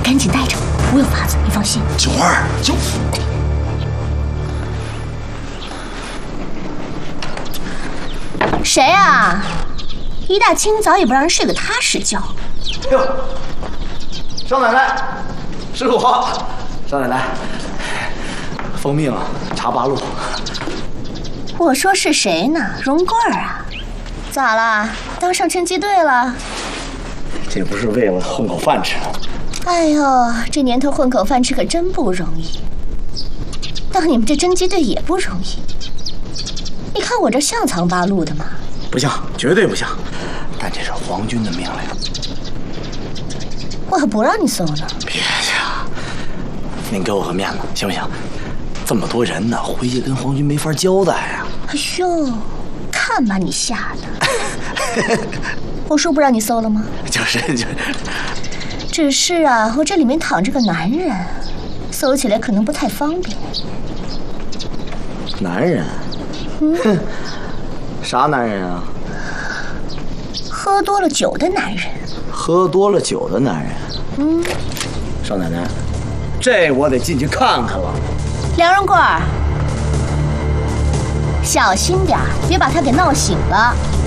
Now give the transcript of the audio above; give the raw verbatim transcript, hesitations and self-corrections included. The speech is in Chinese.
赶紧带着，我有法子，你放心。 九儿，九。 谁啊？一大清早也不让人睡个踏实觉。 哟，少奶奶，是我，少奶奶，奉命啊，查八路。 我说是谁呢？荣贵儿啊？咋啦？当上侦缉队了？ 这不是为了混口饭吃吗？ 哎呦，这年头混口饭吃可真不容易。当你们这侦缉队也不容易。你看我这像藏八路的吗？ 不像，绝对不像。但这是皇军的命令。 我还不让你搜呢。 别去啊！您给我个面子行不行？这么多人呢，回去跟皇军没法交代呀、啊。 哎呦，看把你吓的！我说不让你搜了吗？ 就是就是。 只是啊，我这里面躺着个男人，搜起来可能不太方便。 男人？ 嗯， 哼，啥男人啊？ 喝多了酒的男人。 喝多了酒的男人？ 嗯， 少奶奶，这我得进去看看了。 梁荣贵儿，小心点儿，别把他给闹醒了。